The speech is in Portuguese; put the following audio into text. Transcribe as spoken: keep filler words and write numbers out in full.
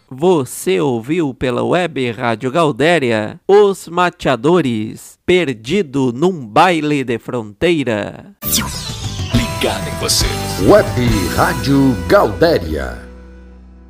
Você ouviu pela Web Rádio Gaudéria Os Mateadores, Perdido num Baile de Fronteira. Ligado em você. Web Rádio Gaudéria.